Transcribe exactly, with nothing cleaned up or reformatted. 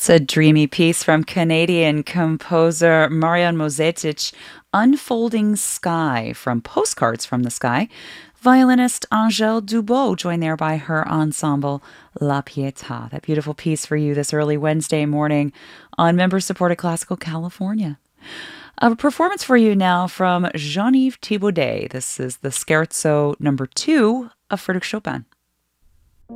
It's a dreamy piece from Canadian composer Marian Mozetic, Unfolding Sky from Postcards from the Sky. Violinist Angèle Dubot joined there by her ensemble La Pietà. That beautiful piece for you this early Wednesday morning on member-supported Classical California. A performance for you now from Jean-Yves Thibaudet. This is the Scherzo number two of Frédéric Chopin.